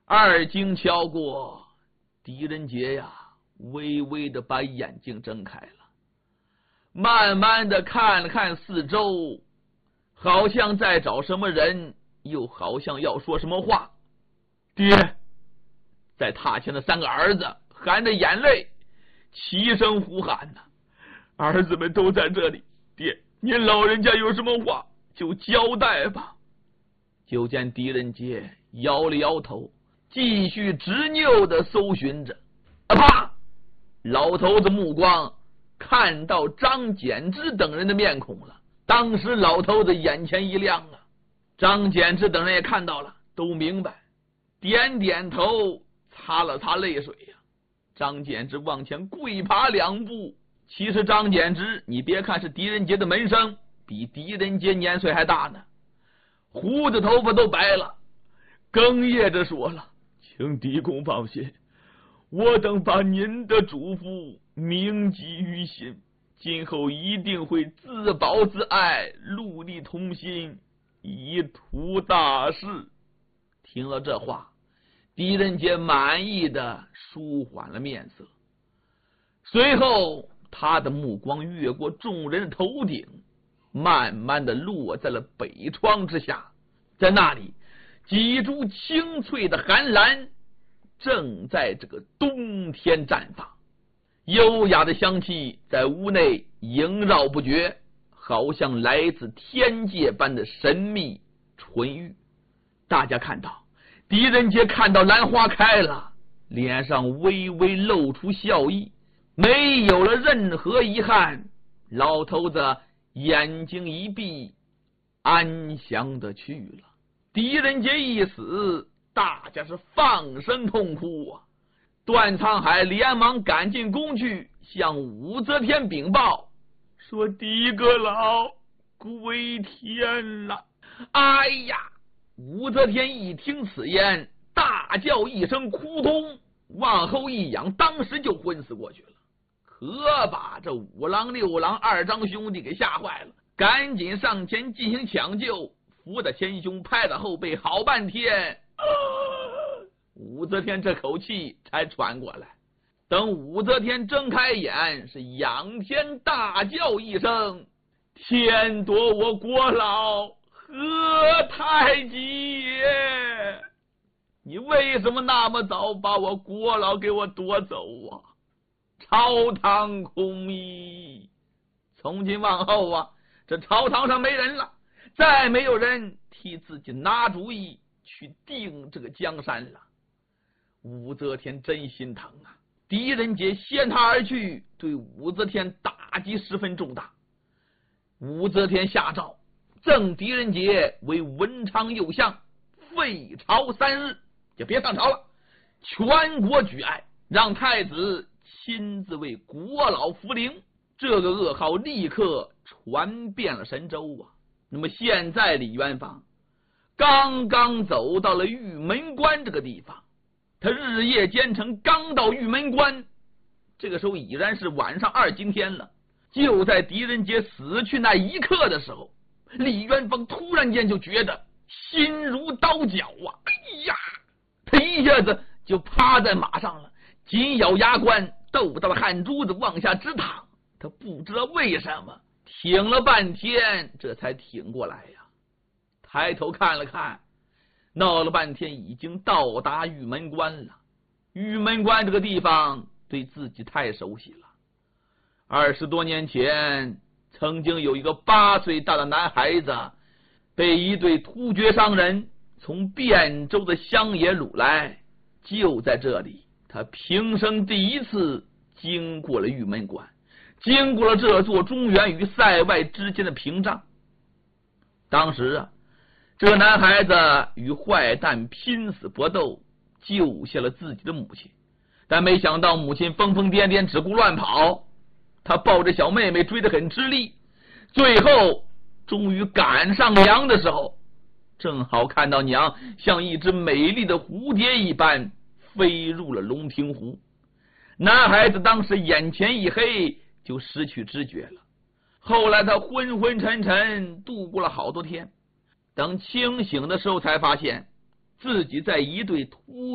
二更敲过，狄仁杰呀，微微的把眼睛睁开了，慢慢的看了看四周，好像在找什么人，又好像要说什么话。爹，在榻前的三个儿子含着眼泪齐声呼喊呢。儿子们都在这里，爹，您老人家有什么话就交代吧。就见狄仁杰摇了摇头，继续执拗的搜寻着。啪！老头子目光看到张简之等人的面孔了，当时老头子眼前一亮啊。张简之等人也看到了，都明白，点点头，擦了擦泪水呀。张简之往前跪爬两步。其实张简之，你别看是狄仁杰的门生，比狄仁杰年岁还大呢，胡子头发都白了，哽咽着说了：“请狄公放心，我等把您的嘱咐铭记于心，今后一定会自保自爱，戮力同心，以图大事。”听了这话，狄仁杰满意的舒缓了面色，随后他的目光越过众人的头顶，慢慢的落在了北窗之下。在那里，几株青翠的寒兰正在这个冬天绽放，优雅的香气在屋内萦绕不绝，好像来自天界般的神秘纯欲。大家看到狄仁杰看到兰花开了，脸上微微露出笑意，没有了任何遗憾。老头子眼睛一闭，安详的去了。狄仁杰一死，大家是放声痛哭啊。段沧海连忙赶进宫去，向武则天禀报说：“狄阁老归天了。”哎呀！武则天一听此言，大叫一声哭通，往后一仰，当时就昏死过去了。可把这五郎六郎二张兄弟给吓坏了，赶紧上前进行抢救，扶着前胸，拍着后背，好半天，武则天这口气才喘过来。等武则天睁开眼，是仰天大叫一声：“天夺我国老何太急也！你为什么那么早把我国老给我夺走啊？朝堂空矣！从今往后啊，这朝堂上没人了，再没有人替自己拿主意去定这个江山了。”武则天真心疼啊！狄仁杰先他而去，对武则天打击十分重大。武则天下诏赠狄仁杰为文昌右相，废朝3日，就别上朝了，全国举哀，让太子亲自为国老扶灵。这个噩耗立刻传遍了神州啊！那么现在李元芳刚刚走到了玉门关这个地方，他日夜兼程，刚到玉门关，这个时候已然是晚上2更天了。就在狄仁杰死去那一刻的时候，李元芳突然间就觉得心如刀绞啊！哎呀，他一下子就趴在马上了，紧咬牙关，豆到了汗珠子往下直淌。他不知道为什么挺了半天，这才挺过来呀。抬头看了看，闹了半天已经到达玉门关了。玉门关这个地方对自己太熟悉了。20多年前，曾经有一个8岁大的男孩子被一对突厥商人从汴州的乡野掳来，就在这里，他平生第一次经过了玉门关，经过了这座中原与塞外之间的屏障。当时啊，这个男孩子与坏蛋拼死搏斗，救下了自己的母亲，但没想到母亲疯疯癫癫，只顾乱跑。他抱着小妹妹追得很吃力，最后终于赶上娘的时候，正好看到娘像一只美丽的蝴蝶一般飞入了龙庭湖。男孩子当时眼前一黑，就失去知觉了。后来他昏昏沉沉度过了好多天，等清醒的时候才发现自己在一对突